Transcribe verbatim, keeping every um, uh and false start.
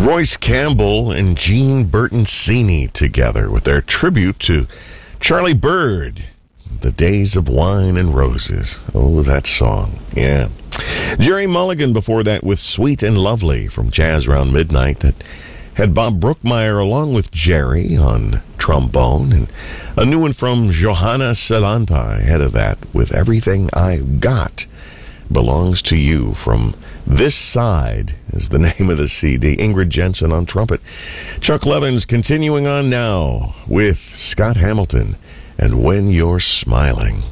Royce Campbell and Gene Bertoncini together with their tribute to Charlie Bird, The Days of Wine and Roses. Oh, that song. Yeah. Jerry Mulligan before that with Sweet and Lovely from Jazz Round Midnight that had Bob Brookmeyer along with Jerry on trombone, and a new one from Johanna Salanpa ahead of that with Everything I Got Belongs to You from This Side is the name of the C D. Ingrid Jensen on trumpet. Chuck Levins continuing on now with Scott Hamilton and When You're Smiling.